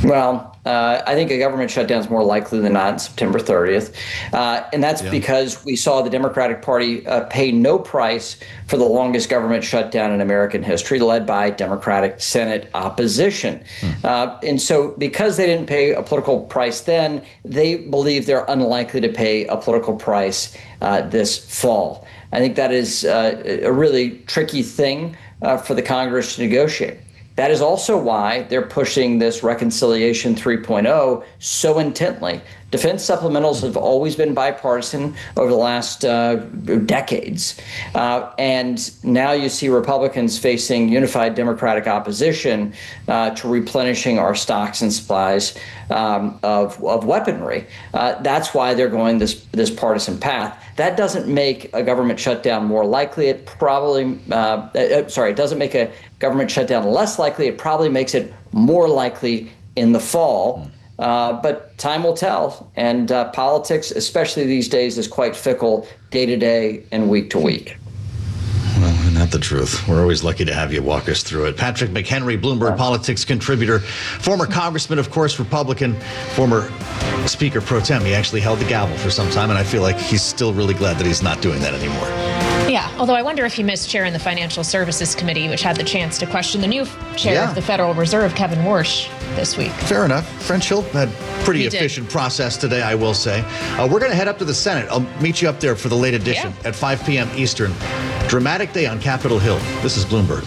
Well, I think a government shutdown is more likely than not September 30th. And that's because we saw the Democratic Party pay no price for the longest government shutdown in American history, led by Democratic Senate opposition. And so because they didn't pay a political price then, they believe they're unlikely to pay a political price this fall. I think that is a really tricky thing for the Congress to negotiate. That is also why they're pushing this Reconciliation 3.0 so intently. Defense supplementals have always been bipartisan over the last decades. And now you see Republicans facing unified Democratic opposition to replenishing our stocks and supplies of weaponry. That's why they're going this partisan path. That doesn't make a government shutdown more likely. It doesn't make a government shutdown less likely. It probably makes it more likely in the fall. But time will tell. And politics, especially these days, is quite fickle day to day and week to week. Well, not the truth. We're always lucky to have you walk us through it. Patrick McHenry, Bloomberg Politics contributor, former congressman, of course, Republican, former Speaker pro tem. He actually held the gavel for some time, and I feel like he's still really glad that he's not doing that anymore. Yeah, although I wonder if he missed chairing the Financial Services Committee, which had the chance to question the new chair of the Federal Reserve, Kevin Warsh, this week. Fair enough. French Hill had pretty efficient process today, I will say. We're going to head up to the Senate. I'll meet you up there for the late edition at 5 p.m. Eastern. Dramatic day on Capitol Hill. This is Bloomberg.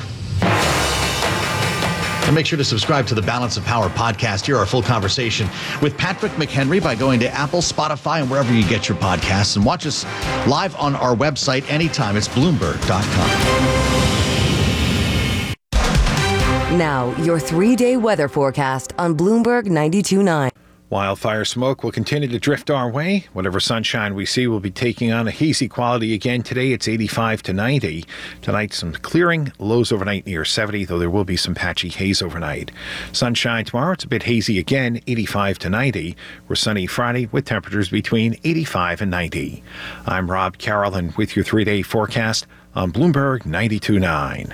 And make sure to subscribe to the Balance of Power podcast. Hear our full conversation with Patrick McHenry by going to Apple, Spotify, and wherever you get your podcasts. And watch us live on our website anytime. It's Bloomberg.com. Now, your 3-day weather forecast on Bloomberg 92.9. Wildfire smoke will continue to drift our way. Whatever sunshine we see will be taking on a hazy quality again today. It's 85 to 90. Tonight, some clearing. Lows overnight near 70, though there will be some patchy haze overnight. Sunshine tomorrow. It's a bit hazy again, 85 to 90. We're sunny Friday with temperatures between 85 and 90. I'm Rob Carroll, and with your 3-day forecast on Bloomberg 92.9.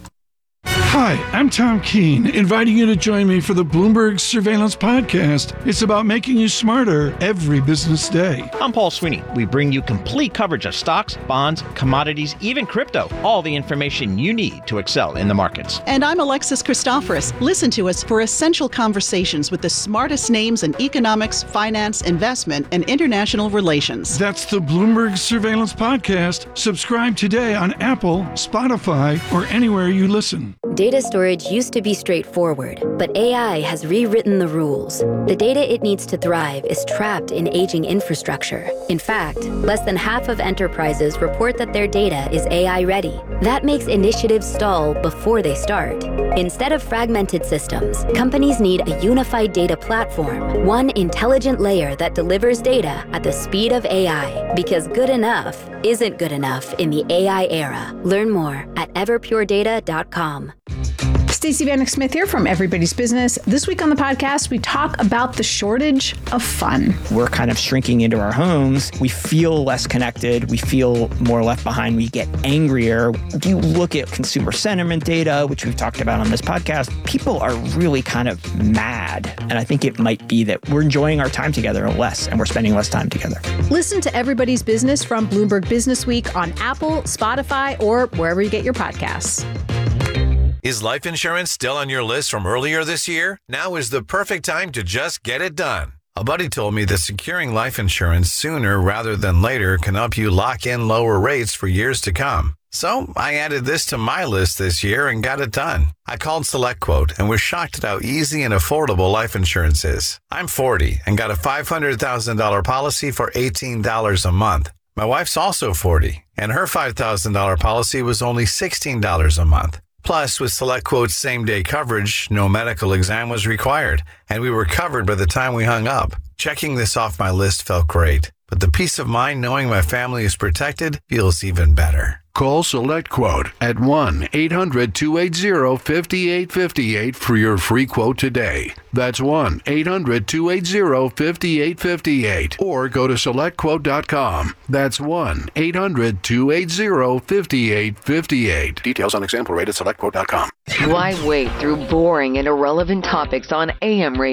Hi, I'm Tom Keene, inviting you to join me for the Bloomberg Surveillance Podcast. It's about making you smarter every business day. I'm Paul Sweeney. We bring you complete coverage of stocks, bonds, commodities, even crypto. All the information you need to excel in the markets. And I'm Alexis Christoforous. Listen to us for essential conversations with the smartest names in economics, finance, investment, and international relations. That's the Bloomberg Surveillance Podcast. Subscribe today on Apple, Spotify, or anywhere you listen. Data storage used to be straightforward, but AI has rewritten the rules. The data it needs to thrive is trapped in aging infrastructure. In fact, less than half of enterprises report that their data is AI ready. That makes initiatives stall before they start. Instead of fragmented systems, companies need a unified data platform, one intelligent layer that delivers data at the speed of AI. Because good enough isn't good enough in the AI era. Learn more at everpuredata.com. Stacey Vanek Smith here from Everybody's Business. This week on the podcast, we talk about the shortage of fun. We're kind of shrinking into our homes. We feel less connected. We feel more left behind. We get angrier. If you look at consumer sentiment data, which we've talked about on this podcast, people are really kind of mad. And I think it might be that we're enjoying our time together less and we're spending less time together. Listen to Everybody's Business from Bloomberg Business Week on Apple, Spotify, or wherever you get your podcasts. Is life insurance still on your list from earlier this year? Now is the perfect time to just get it done. A buddy told me that securing life insurance sooner rather than later can help you lock in lower rates for years to come. So I added this to my list this year and got it done. I called SelectQuote and was shocked at how easy and affordable life insurance is. I'm 40 and got a $500,000 policy for $18 a month. My wife's also 40 and her $5,000 policy was only $16 a month. Plus, with SelectQuote's same-day coverage, no medical exam was required, and we were covered by the time we hung up. Checking this off my list felt great, but the peace of mind knowing my family is protected feels even better. Call SelectQuote at 1-800-280-5858 for your free quote today. That's 1-800-280-5858. Or go to SelectQuote.com. That's 1-800-280-5858. Details on example rate at SelectQuote.com. Why wait through boring and irrelevant topics on AM radio?